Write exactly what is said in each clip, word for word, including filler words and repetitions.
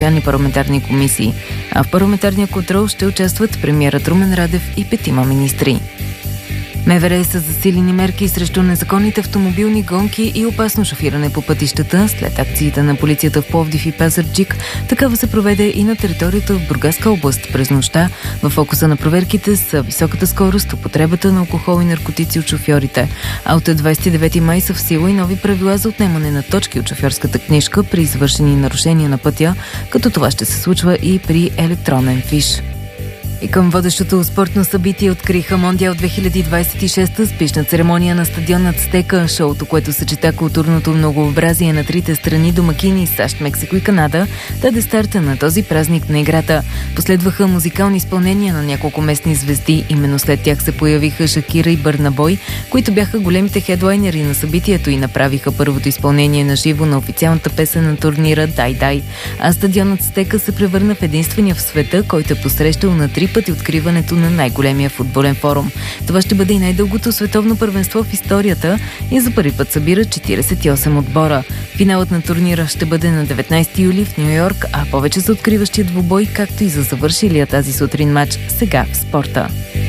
постоянни парламентарни комисии, а в парламентарния контрол ще участват премиерът Румен Радев и петима министри. МВР са засилени мерки срещу незаконните автомобилни гонки и опасно шофиране по пътищата след акциите на полицията в Пловдив и Пазарджик. Такава се проведе и на територията в Бургаска област през нощта. В фокуса на проверките са високата скорост, употребата на алкохол и наркотици от шофьорите. А от двадесет и девети май са в сила и нови правила за отнемане на точки от шофьорската книжка при извършени нарушения на пътя, като това ще се случва и при електронен фиш. И към водещото спортно събитие откриха Мондиал две хиляди двадесет и шеста с пищна церемония на стадион Ацтека. Шоуто, което съчета културното многообразие на трите страни домакини САЩ, Мексико и Канада, даде старта на този празник на играта. Последваха музикални изпълнения на няколко местни звезди. Именно след тях се появиха Шакира и Бърна Бой, които бяха големите хедлайнери на събитието и направиха първото изпълнение на живо на официалната песен на турнира «Дай, дай». А стадион Ацтека се превърна в единствения в света, който е посрещал на три пъти откриването на най-големия футболен форум. Това ще бъде и най-дългото световно първенство в историята и за първи път събира четиридесет и осем отбора. Финалът на турнира ще бъде на деветнадесети юли в Ню Йорк, а повече за откриващия двубой, както и за завършилия тази сутрин матч сега в спорта.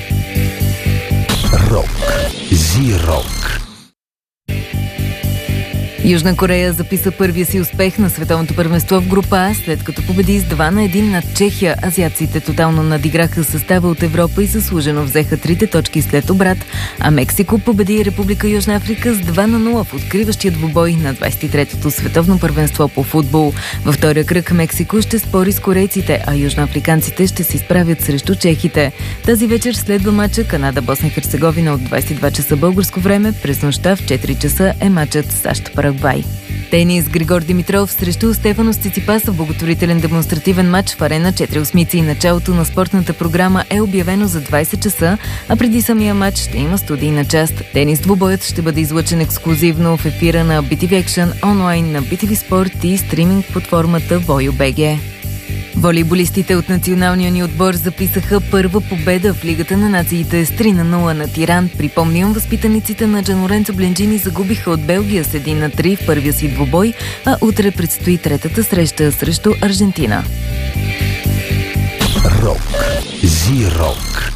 Рок. Зи-рок. Южна Корея записа първия си успех на световното първенство в група А, след като победи с два на един над Чехия. Азиатците тотално надиграха състава от Европа и заслужено взеха трите точки след обрат, а Мексико победи Република Южна Африка с два на нула в откриващия двубой на двадесет и третото световно първенство по футбол. Във втория кръг Мексико ще спори с корейците, а южноафриканците ще се изправят срещу чехите. Тази вечер следва матча Канада-Босна и Херцеговина от двадесет и два часа българско време. През нощта в четири часа е матчът САЩ-Парагвай. Тенис. Григор Димитров срещу Стефанос Циципас в благотворителен демонстративен матч в Арена четири осмици. Началото на спортната програма е обявено за двадесет часа, а преди самия матч ще има студийна част. Тенис двубоят ще бъде излъчен ексклузивно в ефира на би ти ви Action, онлайн на би ти ви Sport и стриминг платформата Voyo.bg. Волейболистите от националния ни отбор записаха първа победа в Лигата на нациите с три на нула над Иран. Припомням, възпитаниците на Джанлоренцо Бленджини загубиха от Белгия с един на три в първия си двубой, а утре предстои третата среща срещу Аржентина. Рок. Зи-рок.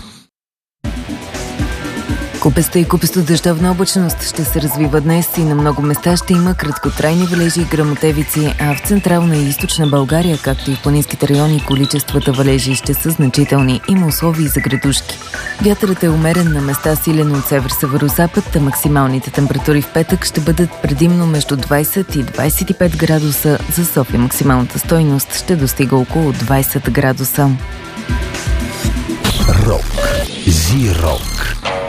Купеста и купесто дъждовна облачност ще се развива днес и на много места ще има краткотрайни валежи и гръмотевици, а в централна и източна България, както и в планинските райони, количествата валежи ще са значителни. Има условия за градушки. Вятърът е умерен, на места силен от север-северозапад, а максималните температури в петък ще бъдат предимно между двадесет и двадесет и пет градуса. За София максималната стойност ще достига около двадесет градуса. Рок. Зи-рок.